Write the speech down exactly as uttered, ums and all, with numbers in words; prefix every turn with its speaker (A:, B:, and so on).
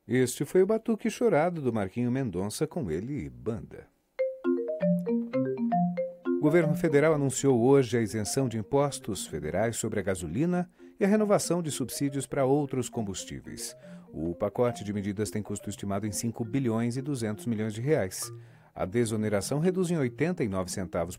A: Este foi o Batuque Chorado do Marquinho Mendonça com ele e banda. O governo federal anunciou hoje a isenção de impostos federais sobre a gasolina e a renovação de subsídios para outros combustíveis. O pacote de medidas tem custo estimado em cinco bilhões e duzentos milhões de reais. A desoneração reduz em oitenta e nove centavos